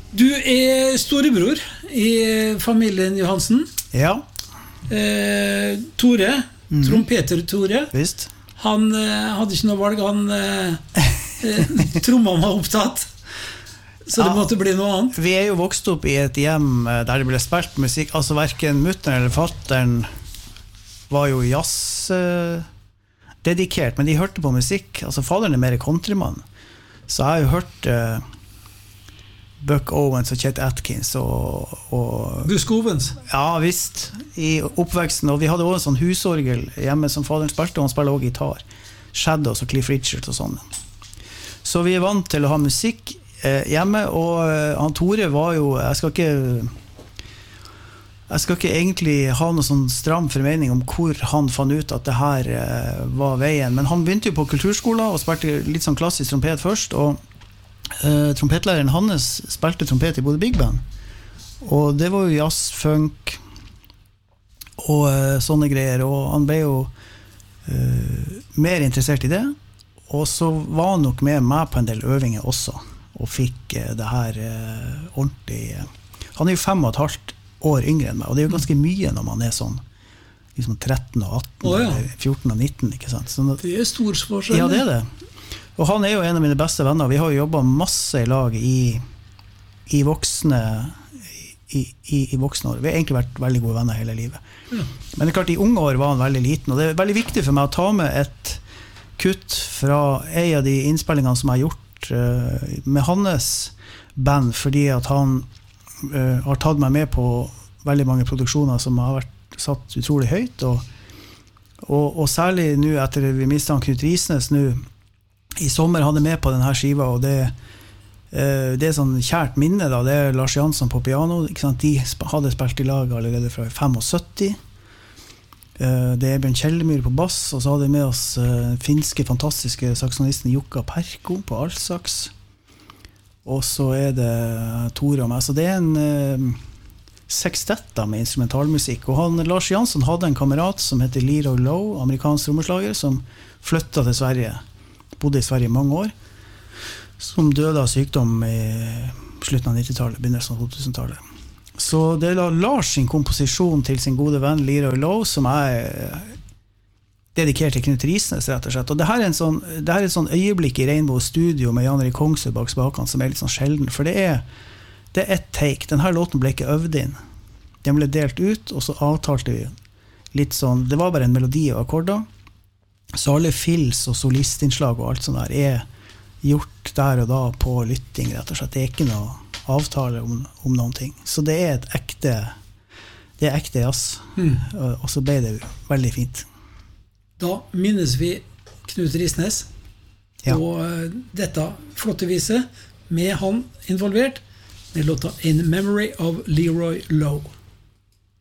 Du storebror I familien Johansen. Ja. Tore, trompeter Tore. Visst. Han hadde ikke noe valg, han tromma var opptatt. Så det måtte bli noe annet. Vi jo vokst opp I et hjem der det ble spilt musikk. Altså hverken mutteren eller fatteren var jo jazz dedikert, men de hørte på musikk. Altså faderen mer countrymann. Så jeg har jo hørt Buck Owens og Chet Atkins og Busk Owens. Ja, visst. I oppveksten, og vi hadde også en sånn husorgel hjemme som faderen spilte, og han spiller også gitar. Shadows og Cliff Richard og sånn. Så vi vant til å ha musikk hjemme, og han Tore var jo, jeg skal ikke egentlig ha noen sånn stram formening om hvor han fann ut at det her var veien, men han begynte jo på kulturskolen og spilte litt sånn klassisk trompet først, og trompetlæreren Hannes spilte trompet I både Big Band, og det var jo jazz, funk og sånne greier, og han ble jo mer interessert I det, og så var han nok med meg på en del øvinger også, og fikk det her ordentlig. Han jo 5,5 år yngre enn meg, og det jo ganske mye når man sånn liksom 13 og 18, eller 14 og 19, ikke sant? Så, det stor forskjell. Ja, det det. Og han jo en av mine beste venner. Vi har jo jobbet masse I lag I voksne I voksne år. Vi har egentlig vært veldig gode venner hele livet. Ja. Men det klart, I unge år var han veldig liten, og det veldig viktig for meg å ta med et kutt fra en av de innspillingene som jeg har gjort med hans band, fordi at han har tatt meg med på veldig mange produksjoner som har vært satt utrolig høyt, og særlig nå etter vi mistet han Knut Risnes nå, I sommer hadde med på denne skiva, og det sånn kjært minne da, det Lars Jansson på piano, ikke sant? De hadde spilt I lag allerede fra 75, det Bjørn Kjellemyr på bass, og så hadde vi med oss finske fantastiske saksonisten Jukka Perko på altsaks, og så det Tore og meg, så det en sextett med instrumentalmusikk, og han, Lars Jansson hadde en kamerat som heter Leroy Lowe, amerikansk trommeslager, som flyttet til Sverige, bodde I Sverige I mange år, som døde av sykdom I slutten av 90-tallet, begynnelsen av 2000-tallet. Så det Lars sin komposisjon til sin gode venn Leroy Lowe, som dedikert til Knut Risnes, rett og slett. Og det her et sånn øyeblikk I Rainbow Studio med Jan Erik Kongsø bak spakene, som litt sånn sjelden, for det et take. Denne låten ble ikke øvd inn. Den ble delt ut, og så avtalte vi litt sånn, det var bare en melodi og akkorder, så alle fills og solistinnslag og alt sånt der gjort der og da på lytting, rett og slett. Det ikke noe avtale om noen ting. Så det et ekte jazz. Og så ble det veldig fint. Da minnes vi Knut Risnes og dette flotte viset med han involvert med låta In Memory of Leroy Lowe.